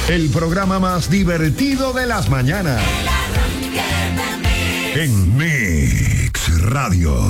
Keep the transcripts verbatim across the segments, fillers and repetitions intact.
El programa más divertido de las mañanas. En Mix Radio.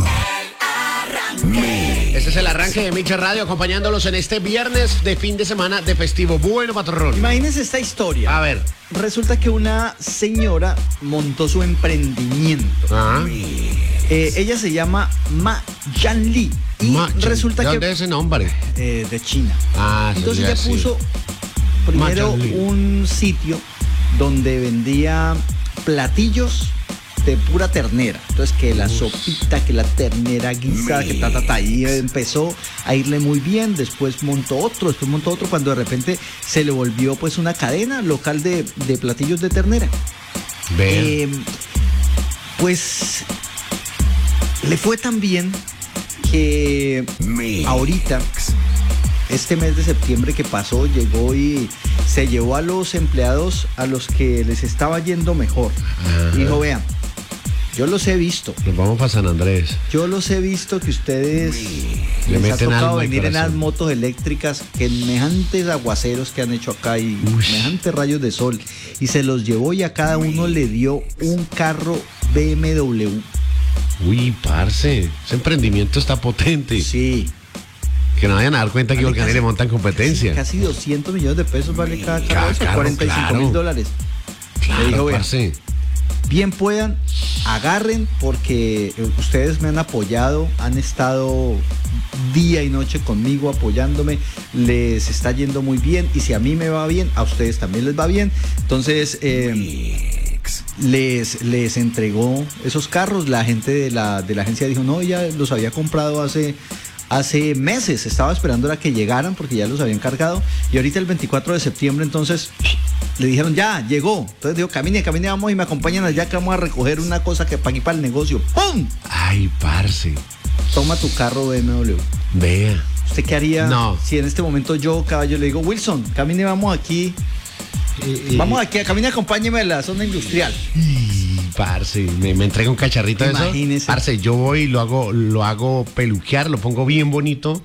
Este es el arranque de Mix Radio, acompañándolos en este viernes de fin de semana de festivo. Bueno, patrón. Imagínense esta historia. A ver. Resulta que una señora montó su emprendimiento. Ah. Eh, ella se llama Ma Yanli. Y Ma resulta ¿De que... dónde es ese nombre? Eh, de China. Ah, Entonces ella ella puso primero un sitio donde vendía platillos de pura ternera. Entonces que la sopita, que la ternera guisada, que ta, ta, ta. Y empezó a irle muy bien. Después montó otro, después montó otro, cuando de repente se le volvió pues una cadena local de, de platillos de ternera. Eh, pues le fue tan bien que ahorita, este mes de septiembre que pasó, llegó y se llevó a los empleados a los que les estaba yendo mejor. Ajá. Dijo, vean, yo los he visto. Nos vamos para San Andrés. Yo los he visto que ustedes Le les ha meten tocado alma y venir en las corazón. motos eléctricas, que semejantes aguaceros que han hecho acá y Ush. semejantes rayos de sol. Y se los llevó y a cada uno le dio un carro B M W. Uy, parce, ese emprendimiento está potente. Sí. Que no vayan a dar cuenta que Vale, porque a nadie casi- le montan competencia. Casi doscientos millones de pesos vale cada Cada carro, eso, carro, cuarenta y cinco claro. mil dólares. Le Claro, dijo, vean, parce. bien puedan, agarren, porque eh, ustedes me han apoyado, han estado día y noche conmigo apoyándome, les está yendo muy bien, y si a mí me va bien, a ustedes también les va bien. Entonces eh, les, les entregó esos carros. La gente de la, de la agencia dijo, no, ya los había comprado hace... Hace meses, estaba esperando a que llegaran porque ya los habían cargado, y ahorita el veinticuatro de septiembre entonces le dijeron, ya, llegó. Entonces dijo, camine, camine, vamos y me acompañan allá que vamos a recoger una cosa que para aquí para el negocio. ¡Pum! Ay, parce. Toma tu carro B M W. Vea. ¿Usted qué haría No. si en este momento yo, caballo, le digo, Wilson, camine, vamos aquí, Eh, eh, vamos aquí, camine, acompáñeme a la zona industrial? y, parce, me, me entrega un cacharrito de eso. Imagínese. Parce, yo voy y lo hago, lo hago peluquear, lo pongo bien bonito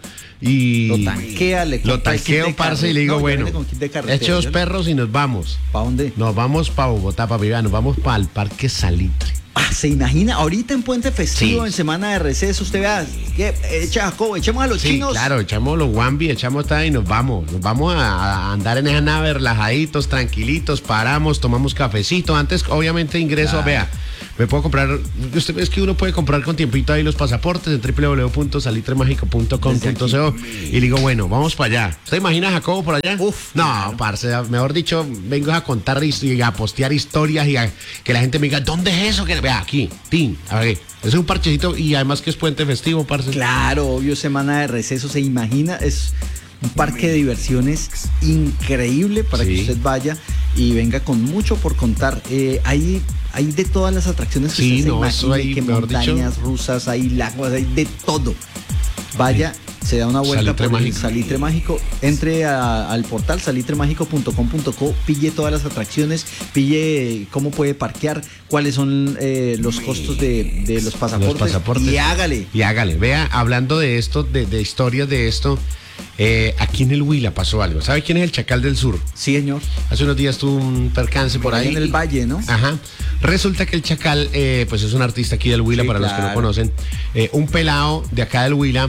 y Lo tanquea, le lo compra el kit tanqueo, de parce, carre- y le digo, no, ya bueno, viene con kit de carretera, eche dos yo- perros y nos vamos. ¿Para dónde? Nos vamos para Bogotá, papi, vea, nos vamos para el Parque Salitre. Ah, ¿se imagina? Ahorita en puente festivo, Sí. en semana de receso, usted vea, ¿qué? Echa Jacobo, echemos a los Sí, chinos. claro, echamos los Wambi, echamos tal y nos vamos. Nos vamos a, a andar en esa nave relajaditos, tranquilitos, paramos, tomamos cafecito. Antes, obviamente, ingreso, Claro. vea, me puedo comprar, usted es que uno puede comprar con tiempito ahí los pasaportes en doble u doble u doble u punto salitre mágico punto com punto co y le digo, bueno, vamos para allá. ¿Usted imagina a Jacobo por allá? Uf, no, claro. parce, mejor dicho, vengo a contar his- y a postear historias y a que la gente me diga, ¿dónde es eso? Que vea, aquí, tin, a ver, es un parchecito y además que es puente festivo, parce. Claro, obvio, semana de receso, se imagina, es un parque de diversiones increíble para Sí. que usted vaya y venga con mucho por contar. Eh, hay, hay de todas las atracciones que Sí, usted se no, eso imagine, hay, que mejor dicho. montañas rusas, hay lagos, hay de todo. Vaya, se da una vuelta Salitre por el Mágico. Salitre Mágico, entre a- al portal salitre mágico punto com punto co, pille todas las atracciones, pille cómo puede parquear, cuáles son eh, los costos de, de los pasaportes, Los pasaportes. y hágale. Y hágale. Vea, hablando de esto, de, de historias de esto, eh, aquí en el Huila pasó algo. ¿Sabe quién es el Chacal del Sur? Sí, señor. Hace unos días tuvo un percance por, Por ahí ahí. en el valle, ¿no? Ajá. Resulta que el Chacal, eh, pues es un artista aquí del Huila, Sí, para los que no claro. conocen. Eh, un pelado de acá del Huila,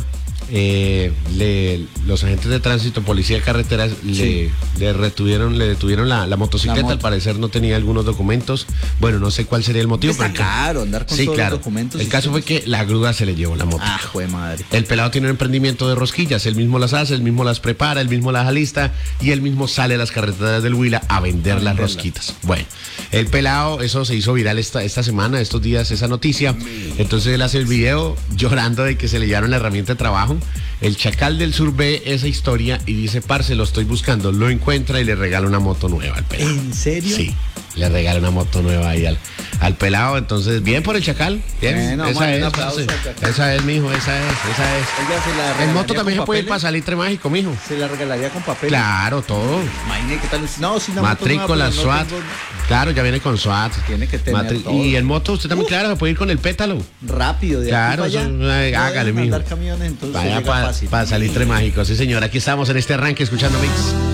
eh, le, los agentes de tránsito, policía de carreteras, Sí. le, le retuvieron, le detuvieron la, la motocicleta. La moto. Al parecer no tenía algunos documentos. Bueno, no sé cuál sería el motivo. Está pero- caro andar con sí, todos claro. los documentos. El y caso fue cosas. que la grúa se le llevó la moto. Ah, jue madre. El pelado tiene un emprendimiento de rosquillas, él mismo las hace, él mismo las prepara, él mismo las alista y él mismo sale a las carreteras del Huila a vender A las venderlas. rosquitas. Bueno, el pelado, eso se hizo viral esta, esta semana, estos días, esa noticia. Entonces él hace el video llorando de que se le llevaron la herramienta de trabajo. El Chacal del Sur ve esa historia y dice, parce, lo estoy buscando, lo encuentra y le regala una moto nueva al pelado. ¿En serio? Sí, le regala una moto nueva ahí al, al pelado. Entonces, bien por el Chacal. Bien, Bueno, vamos a esa darle un es, aplauso parce. al Chacal. Esa es, mijo, esa es, esa es. Oiga, se la En regalaría moto también con se puede ir papeles. para Salitre Mágico, mijo. Se la regalaría con papel. Claro, todo. Imagine qué tal. No, si una Matrícula, moto nueva, SWAT. pero no Claro, ya viene con SWAT. Tiene que tener Matri- todo. Y en moto usted también, Uf. claro, se puede ir con el pétalo. tengo rápido, de Claro, aquí para eso, allá. eh, No hágale, dejan mijo. andar camiones, entonces Vaya llega para fácil. Salitre Mágico. Sí, señor, aquí estamos en este arranque escuchando Mix.